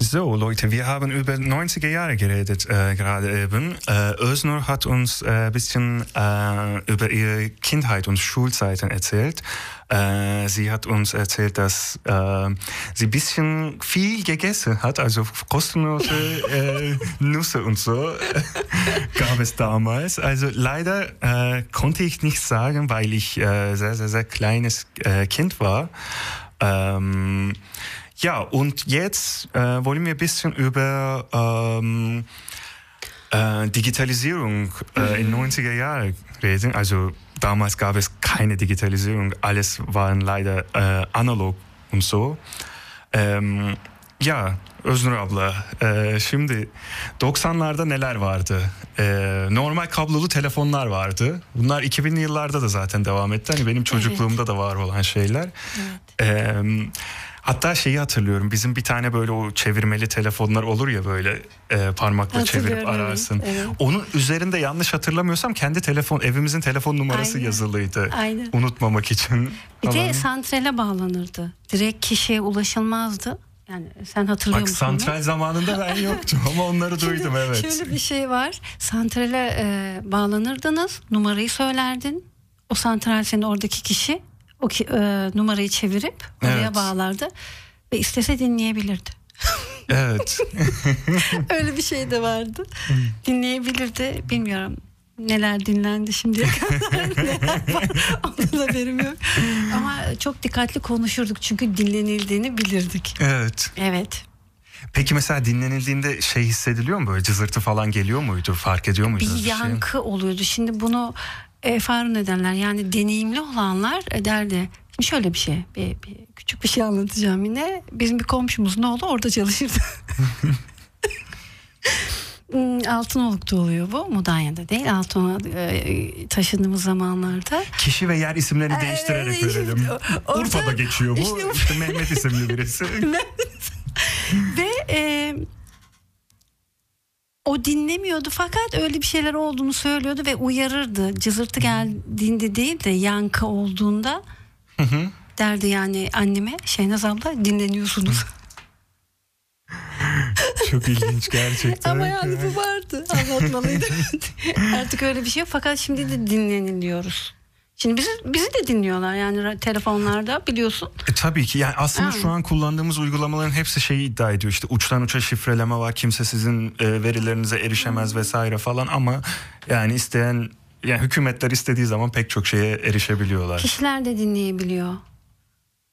So, Leute, wir haben über 90er Jahre geredet gerade eben. Öznur hat uns ein bisschen über ihre Kindheit und Schulzeiten erzählt. Sie hat uns erzählt, dass sie ein bisschen viel gegessen hat, also kostenlose Nüsse und so gab es damals. Also leider konnte ich nichts sagen, weil ich sehr, sehr, sehr kleines Kind war. Ja, und jetzt wollen wir ein bisschen über Digitalisierung in 90er Jahren reden. Also damals gab es keine Digitalisierung, alles waren leider analog und so. Ya Öznur abla, şimdi 90'larda neler vardı? Normal kablolu telefonlar vardı. Bunlar 2000'li yıllarda da zaten devam etti. Hani benim çocukluğumda da var olan şeyler. Evet. Hatta şeyi hatırlıyorum, bizim bir tane böyle o çevirmeli telefonlar olur ya, böyle parmakla çevirip ararsın. Evet. Onun üzerinde yanlış hatırlamıyorsam kendi evimizin telefon numarası yazılıydı. Aynen. Unutmamak için. Bir de santrale bağlanırdı. Direkt kişiye ulaşılmazdı. Yani sen hatırlıyor musun? Bak, santral zamanında ben yoktum ama onları duydum, evet. Şöyle bir şey var. Santrale bağlanırdınız, numarayı söylerdin. O santral senin oradaki kişi o numarayı çevirip oraya bağlardı ve istese dinleyebilirdi. Evet. Öyle bir şey de vardı. Dinleyebilirdi. Bilmiyorum neler dinlendi şimdiye kadar. Ondan haberim yok. Ama çok dikkatli konuşurduk çünkü dinlenildiğini bilirdik. Evet. Evet. Peki mesela dinlenildiğinde şey hissediliyor mu, böyle cızırtı falan geliyor muydu? Fark ediyor muydunuz? Bir yankı oluyordu. Şimdi bunu farun edenler, yani deneyimli olanlar ederdi. Şimdi şöyle bir şey, bir küçük bir şey anlatacağım yine. Bizim bir komşumuz ne oldu, orada çalışırdı. Altınoluk'ta oluyor bu. Mudanya'da değil. Altınoluk'a taşındığımız zamanlarda. Kişi ve yer isimlerini değiştirerek verelim. Urfa'da geçiyor bu. İşte Mehmet isimli birisi. Ve o dinlemiyordu fakat öyle bir şeyler olduğunu söylüyordu ve uyarırdı. Cızırtı geldiğinde değil de yankı olduğunda derdi yani anneme, Şehnaz abla dinleniyorsunuz. Çok ilginç gerçekten. Ama yani bu vardı, anlatmalıydı. Artık öyle bir şey yok fakat şimdi de dinleniliyoruz. Şimdi bizi de dinliyorlar yani telefonlarda, biliyorsun. Tabii ki yani aslında şu an kullandığımız uygulamaların hepsi şeyi iddia ediyor. İşte uçtan uça şifreleme var, kimse sizin verilerinize erişemez vesaire falan, ama yani isteyen, yani hükümetler istediği zaman pek çok şeye erişebiliyorlar. Kişiler de dinleyebiliyor.